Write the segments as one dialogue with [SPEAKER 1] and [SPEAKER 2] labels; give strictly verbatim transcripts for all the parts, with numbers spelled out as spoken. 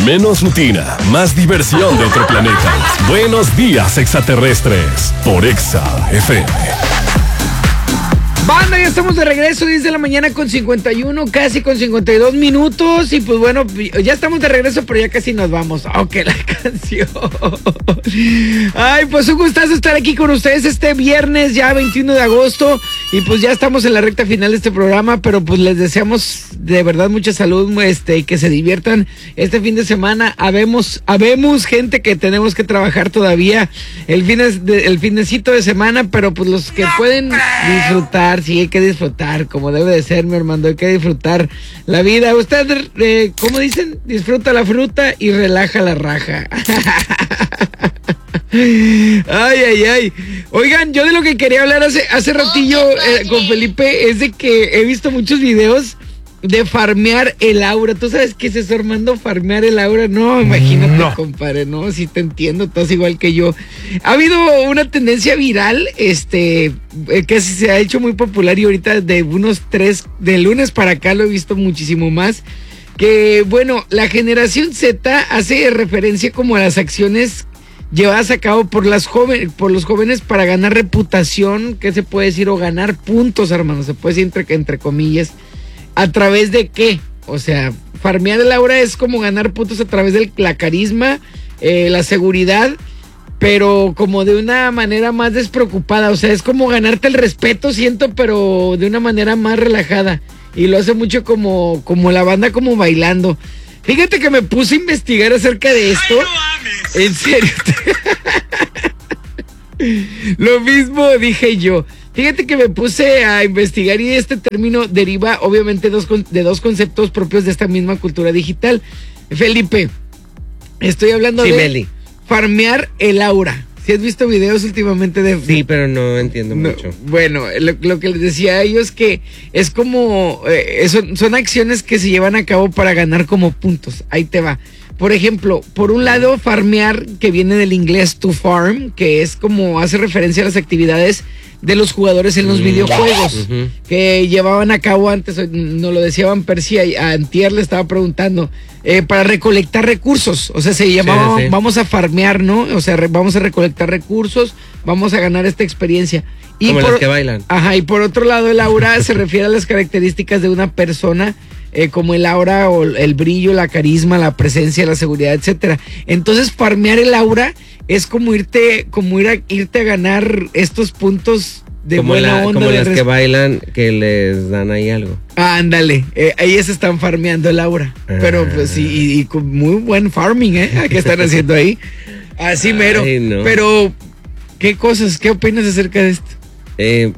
[SPEAKER 1] Menos rutina, más diversión de otro planeta. Buenos días, extraterrestres, por Exa F M.
[SPEAKER 2] Banda, ya estamos de regreso, diez de la mañana con cincuenta y uno, casi con cincuenta y dos minutos. Y pues bueno, ya estamos de regreso, pero ya casi nos vamos. Ok, la canción. Ay, pues un gustazo estar aquí con ustedes este viernes, ya veintiuno de agosto. Y pues ya estamos en la recta final de este programa, pero pues les deseamos de verdad mucha salud, este, y que se diviertan este fin de semana. Habemos, habemos gente que tenemos que trabajar todavía el fines de, el finecito de semana, pero pues los que pueden disfrutar. Sí, hay que disfrutar, como debe de ser, mi hermano, hay que disfrutar la vida. Usted, eh, ¿cómo dicen? Disfruta la fruta y relaja la raja. Ay, ay, ay. Oigan, yo de lo que quería hablar hace, hace ratillo eh, con Felipe es de que he visto muchos videos de farmear el aura. ¿Tú sabes qué es eso, Armando? Farmear el aura. No, imagínate, no. Compadre, no, sí te entiendo, estás igual que yo. Ha habido una tendencia viral, este, eh, que se ha hecho muy popular y ahorita de unos tres, de lunes para acá lo he visto muchísimo más. Que, bueno, la generación Z hace referencia como a las acciones llevadas a cabo por las jóvenes, por los jóvenes para ganar reputación, ¿qué se puede decir? O ganar puntos, hermano, se puede decir entre, entre comillas. ¿A través de qué? O sea, farmear el aura es como ganar puntos a través de la carisma, eh, la seguridad, pero como de una manera más despreocupada. O sea, es como ganarte el respeto, siento, pero de una manera más relajada. Y lo hace mucho como, como la banda, como bailando. Fíjate que me puse a investigar acerca de esto. ¡Ay, no mames! En serio. Lo mismo dije yo. Fíjate que me puse a investigar y este término deriva obviamente dos, de dos conceptos propios de esta misma cultura digital. Felipe, estoy hablando sí, de Meli. Farmear el aura. ¿Sí has visto videos últimamente de...?
[SPEAKER 3] Sí, pero no entiendo no, mucho.
[SPEAKER 2] Bueno, lo, lo que les decía a ellos que es como... Eh, son, son acciones que se llevan a cabo para ganar como puntos. Ahí te va. Por ejemplo, por un lado, farmear, que viene del inglés to farm, que es como hace referencia a las actividades de los jugadores en los mm, videojuegos uh-huh. que llevaban a cabo antes, nos lo decía Van Persie, a Antier le estaba preguntando, eh, para recolectar recursos, o sea, se llamaba, sí, sí. vamos a farmear, ¿no? O sea, re, vamos a recolectar recursos, vamos a ganar esta experiencia.
[SPEAKER 3] Y como por, las que bailan.
[SPEAKER 2] Ajá, y por otro lado, el aura se refiere a las características de una persona, eh, como el aura o el brillo, la carisma, la presencia, la seguridad, etcétera. Entonces, farmear el aura es como irte, como ir a, irte a ganar estos puntos de
[SPEAKER 3] como
[SPEAKER 2] buena
[SPEAKER 3] la,
[SPEAKER 2] onda.
[SPEAKER 3] Como las res... que bailan, que les dan ahí algo.
[SPEAKER 2] Ah, ándale, eh, ahí se están farmeando el aura. Ah. Pero pues sí, y, y con muy buen farming, ¿eh? ¿Qué están haciendo ahí? Así mero. Ay, no. Pero, ¿qué cosas, qué opinas acerca de esto?
[SPEAKER 3] Eh,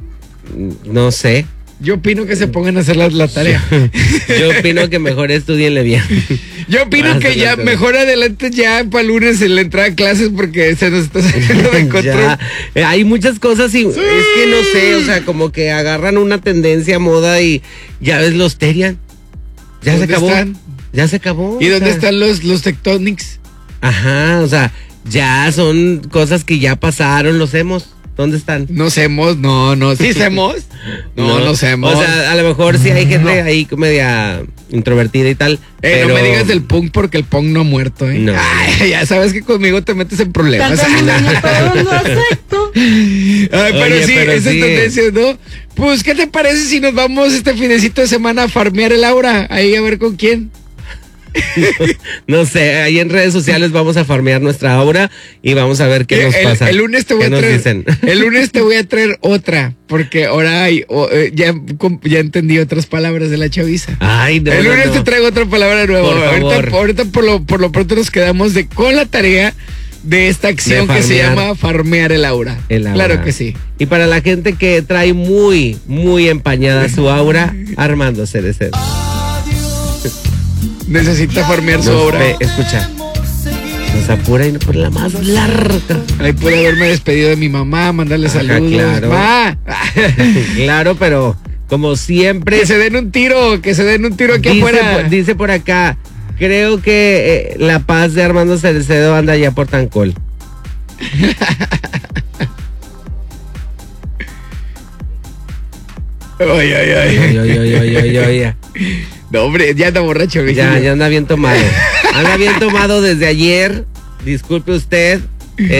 [SPEAKER 3] no sé.
[SPEAKER 2] Yo opino que se pongan a hacer la, la tarea.
[SPEAKER 3] Yo opino que mejor estudienle bien.
[SPEAKER 2] Yo opino que ya mejor adelante ya para lunes en la entrada a clases porque se nos está saliendo de control.
[SPEAKER 3] Ya, hay muchas cosas y sí. Es que no sé, o sea, como que agarran una tendencia, moda y ya ves los Terian. Ya se acabó. Están? Ya se acabó.
[SPEAKER 2] ¿Y dónde sea... están los, los Tectonics?
[SPEAKER 3] Ajá, o sea, ya son cosas que ya pasaron, los hemos. ¿Dónde están?
[SPEAKER 2] No semos, no, no, ¿sí semos? No, no, no semos.
[SPEAKER 3] O sea, a lo mejor sí hay gente no. ahí media introvertida y tal.
[SPEAKER 2] Eh, pero... no me digas del punk porque el punk no ha muerto, ¿eh?
[SPEAKER 3] No.
[SPEAKER 2] Ay, ya sabes que conmigo te metes en problemas. Ay, pero Oye, sí, pero esa sí. tendencia, ¿no? Pues, ¿qué te parece si nos vamos este finecito de semana a farmear el aura? Ahí a ver con quién.
[SPEAKER 3] No sé, ahí en redes sociales vamos a farmear nuestra aura y vamos a ver qué nos
[SPEAKER 2] el,
[SPEAKER 3] pasa.
[SPEAKER 2] El lunes te voy a traer, el lunes te voy a traer otra, porque ahora hay, oh, ya, ya entendí otras palabras de la chaviza.
[SPEAKER 3] Ay, no,
[SPEAKER 2] el lunes
[SPEAKER 3] no, no.
[SPEAKER 2] te traigo otra palabra nueva.
[SPEAKER 3] Por
[SPEAKER 2] ahorita, ahorita por lo, por lo pronto nos quedamos de con la tarea de esta acción de que se llama farmear el aura. el aura. Claro que sí.
[SPEAKER 3] Y para la gente que trae muy, muy empañada su aura, Armando Cerecero.
[SPEAKER 2] Necesita farmear su
[SPEAKER 3] nos
[SPEAKER 2] obra.
[SPEAKER 3] Ve, escucha. Nos apura y por la más larga.
[SPEAKER 2] Ahí puede haberme despedido de mi mamá, mandarle Ajá, saludos.
[SPEAKER 3] Claro.
[SPEAKER 2] ¡Ma!
[SPEAKER 3] Claro, pero como siempre.
[SPEAKER 2] Que se den un tiro, que se den un tiro aquí
[SPEAKER 3] dice,
[SPEAKER 2] afuera.
[SPEAKER 3] Por, dice por acá, creo que eh, la paz de Armando Cerecero anda allá por Tancol.
[SPEAKER 2] Ay, ay, ay.
[SPEAKER 3] Ay, ay, ay, ay, ay, ay.
[SPEAKER 2] No, hombre, ya anda borracho,
[SPEAKER 3] ya, ya anda bien tomado. Anda bien tomado desde ayer. Disculpe usted.